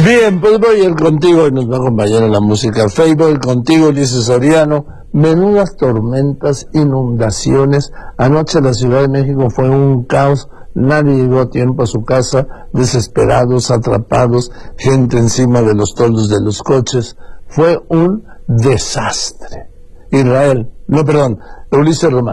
Bien, pues voy a ir contigo y nos va a acompañar en la música. Facebook contigo, dice Soriano. Menudas tormentas, inundaciones. Anoche la Ciudad de México fue un caos. Nadie llegó a tiempo a su casa, desesperados, atrapados, gente encima de los toldos de los coches. Fue un desastre. Ulises Román.